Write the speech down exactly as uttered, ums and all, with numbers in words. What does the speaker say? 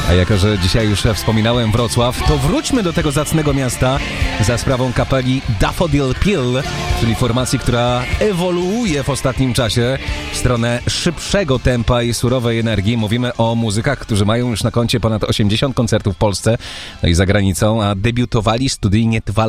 A jako, że dzisiaj już wspominałem Wrocław, to wróćmy do tego zacnego miasta za sprawą kapeli Daffodil Pill, czyli formacji, która ewoluuje w ostatnim czasie w stronę szybszego tempa i surowej energii. Mówimy o muzykach, którzy mają już na koncie ponad osiemdziesiąt koncertów w Polsce, no i za granicą, a debiutowali studyjnie dwa